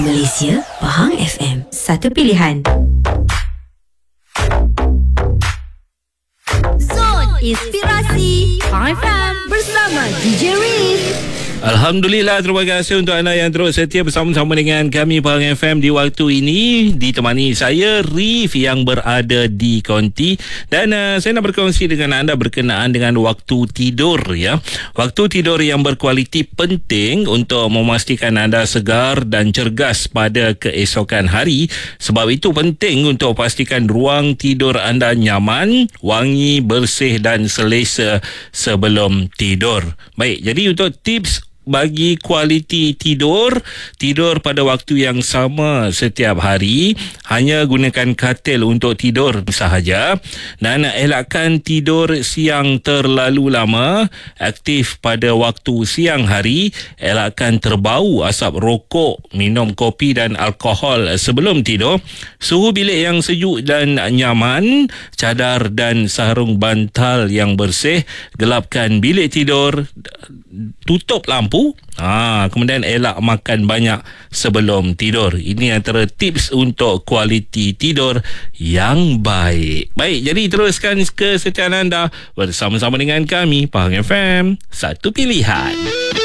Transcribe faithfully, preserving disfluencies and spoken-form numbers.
Malaysia, Pahang F M, satu pilihan. Zon Inspirasi Pahang F M bersama D J Riz. Alhamdulillah, terima kasih untuk anda yang terus setia bersama-sama dengan kami Pahang F M di waktu ini. Ditemani saya Rif yang berada di Konti, dan uh, saya nak berkongsi dengan anda berkenaan dengan waktu tidur ya. Waktu tidur yang berkualiti penting untuk memastikan anda segar dan cergas pada keesokan hari. Sebab itu penting untuk pastikan ruang tidur anda nyaman, wangi, bersih dan selesa sebelum tidur. Baik, jadi untuk tips bagi kualiti tidur, tidur pada waktu yang sama setiap hari, hanya gunakan katil untuk tidur sahaja, dan elakkan tidur siang terlalu lama, aktif pada waktu siang hari, elakkan terbau asap rokok, minum kopi dan alkohol sebelum tidur, suhu bilik yang sejuk dan nyaman, cadar dan sarung bantal yang bersih, gelapkan bilik tidur, tutup lampu, ha, kemudian elak makan banyak sebelum tidur. Ini antara tips untuk kualiti tidur yang baik. Baik, jadi teruskan kesetiaan anda bersama-sama dengan kami Pahang F M, satu pilihan.